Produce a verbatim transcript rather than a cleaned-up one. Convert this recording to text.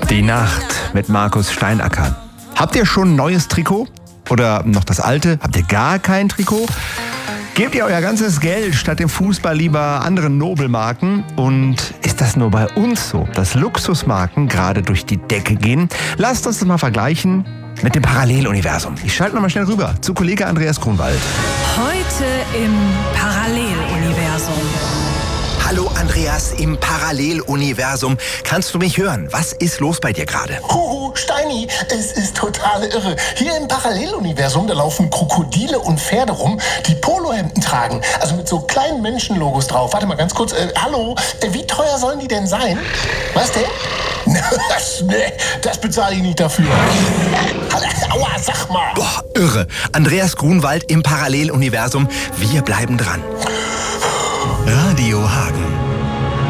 Die Nacht mit Markus Steinacker. Habt ihr schon ein neues Trikot? Oder noch das alte? Habt ihr gar kein Trikot? Gebt ihr euer ganzes Geld statt dem Fußball lieber anderen Nobelmarken? Und ist das nur bei uns so, dass Luxusmarken gerade durch die Decke gehen? Lasst uns das mal vergleichen mit dem Paralleluniversum. Ich schalte noch mal schnell rüber zu Kollege Andreas Grunwald. Heute im Paralleluniversum. Hallo Andreas im Paralleluniversum. Kannst du mich hören? Was ist los bei dir gerade? Huhu, Steini, es ist total irre. Hier im Paralleluniversum, da laufen Krokodile und Pferde rum, die Polohemden tragen. Also mit so kleinen Menschenlogos drauf. Warte mal ganz kurz. Äh, hallo, äh, wie teuer sollen die denn sein? Was denn? Das, nee, das bezahle ich nicht dafür. Aua, sag mal. Boah, irre. Andreas Grunwald im Paralleluniversum. Wir bleiben dran. Radio Hagen.